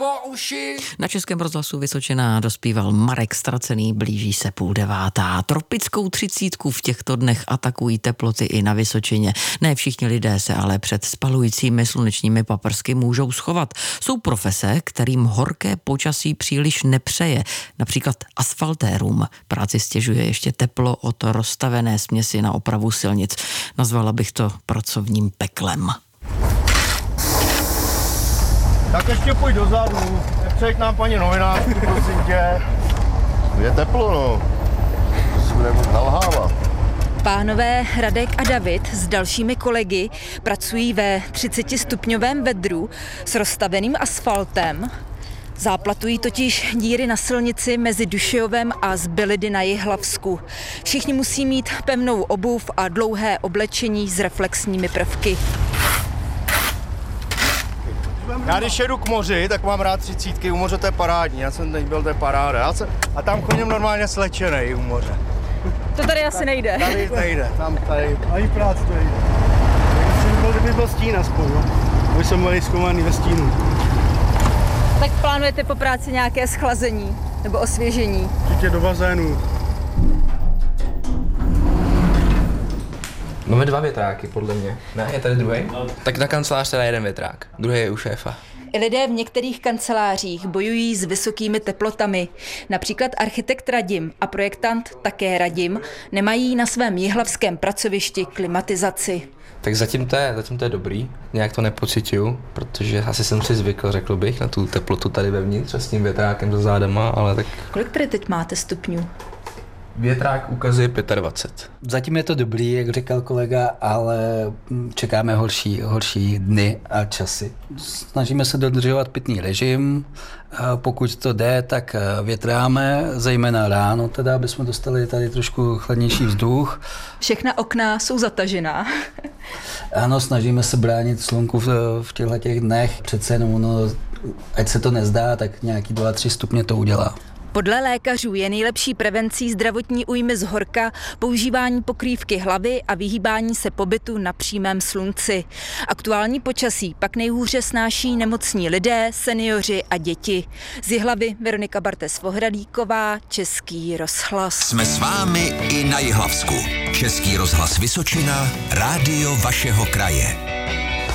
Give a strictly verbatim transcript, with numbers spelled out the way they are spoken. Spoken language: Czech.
po uši. Na Českém rozhlasu Vysočina dospíval Marek Stracený, blíží se půl devátá. Tropickou třicítku v těchto dnech atakují teploty i na Vysočině. Ne všichni lidé se ale před spalujícími slunečními paprsky můžou schovat. Jsou profese, kterým horké počasí příliš nepřeje. Například asfaltérům. Práci stěžuje ještě teplo od rozstavené směsi na opravu silnic. Nazvala bych to pracovním peklem. Tak ještě pojď dozadu, nepřejď nám paní novinářku, prosím tě. Je teplo, no. To si budeme nalhávat. Pánové Radek a David s dalšími kolegy pracují ve třicetistupňovém vedru s rozstaveným asfaltem. Záplatují totiž díry na silnici mezi Dušijovem a Zbylidy na Jihlavsku. Všichni musí mít pevnou obuv a dlouhé oblečení s reflexními prvky. Já když jedu k moři, tak mám rád třicítky, u moře to je parádní, já jsem teď byl, to je paráda. Já se, a tam chodím normálně slečenej u moře. To tady asi nejde. Tady nejde, tam tady. Ani práce to nejde. Kdyby byl, kdyby byl stín aspoň, no. Aby jsem byl zkoumaný ve stínu. Tak plánujete po práci nějaké schlazení nebo osvěžení? Určitě do bazénu. Máme dva větráky, podle mě. Ne, je tady druhý? No. Tak na kancelář teda jeden větrák, druhý je u šéfa. I lidé v některých kancelářích bojují s vysokými teplotami. Například architekt Radim a projektant také Radim nemají na svém jihlavském pracovišti klimatizaci. Tak zatím to je, zatím to je dobrý, nějak to nepocituju, protože asi jsem si zvykl, řekl bych, na tu teplotu tady vevnitř s tím větrákem za zádama, ale tak... Kolik tady teď máte stupňů? Větrák ukazuje dvacet pět. Zatím je to dobrý, jak říkal kolega, ale čekáme horší, horší dny a časy. Snažíme se dodržovat pitný režim, pokud to jde, tak větráme, zejména ráno, teda, aby jsme dostali tady trošku chladnější vzduch. Všechna okna jsou zatažená. Ano, snažíme se bránit slunku v, v těchto těch dnech. Přece jenom, no, ať se to nezdá, tak nějaký dva tři stupně to udělá. Podle lékařů je nejlepší prevencí zdravotní újmy z horka používání pokrývky hlavy a vyhýbání se pobytu na přímém slunci. Aktuální počasí pak nejhůře snáší nemocní lidé, seniori a děti. Z Jihlavy Veronika Bartes-Vohradíková, Český rozhlas. Jsme s vámi i na Jihlavsku. Český rozhlas Vysočina, rádio vašeho kraje.